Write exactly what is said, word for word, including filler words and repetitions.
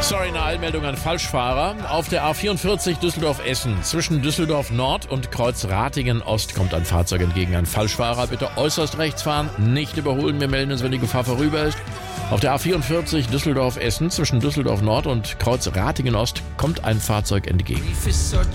Sorry, eine Eilmeldung an Falschfahrer. Auf der A vierundvierzig Düsseldorf-Essen zwischen Düsseldorf Nord und Kreuz Ratingen Ost kommt ein Fahrzeug entgegen. Ein Falschfahrer, bitte äußerst rechts fahren, nicht überholen. Wir melden uns, wenn die Gefahr vorüber ist. Auf der A vierundvierzig Düsseldorf-Essen zwischen Düsseldorf Nord und Kreuz Ratingen Ost kommt ein Fahrzeug entgegen. Life is such